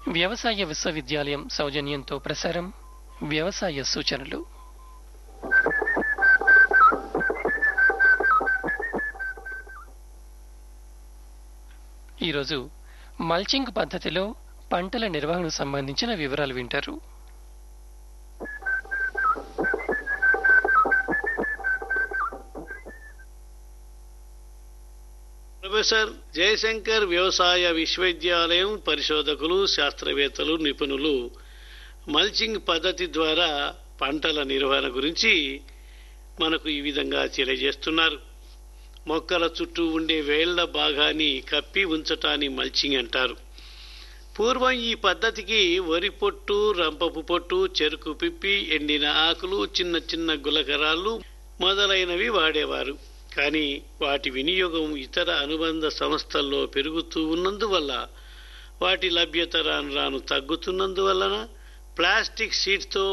వ్యవసాయ విశ్వవిద్యాలయం సౌజన్యంతో ప్రసారం వ్యవసాయ సూచనలు. ఈరోజు మల్చింగ్ పద్ధతిలో పంటల నిర్వహణకు సంబంధించిన వివరాలు వింటారు. ప్రొఫెసర్ జయశంకర్ వ్యవసాయ విశ్వవిద్యాలయం పరిశోధకులు, శాస్త్రవేత్తలు, నిపుణులు మల్చింగ్ పద్ధతి ద్వారా పంటల నిర్వహణ గురించి మనకు ఈ విధంగా తెలియజేస్తున్నారు. మొక్కల చుట్టూ ఉండే వేళ్ల భాగాన్ని కప్పి ఉంచటాన్ని మల్చింగ్ అంటారు. పూర్వం ఈ పద్ధతికి వరి పొట్టు, రంపపు పొట్టు, చెరుకు పిప్పి, ఎండిన ఆకులు, చిన్న చిన్న గులకరాళ్ళు మొదలైనవి వాడేవారు. కానీ వాటి వినియోగం ఇతర అనుబంధ సంస్థల్లో పెరుగుతూ ఉన్నందువల్ల, వాటి లభ్యత రాను రాను తగ్గుతున్నందువలన ప్లాస్టిక్ షీట్తో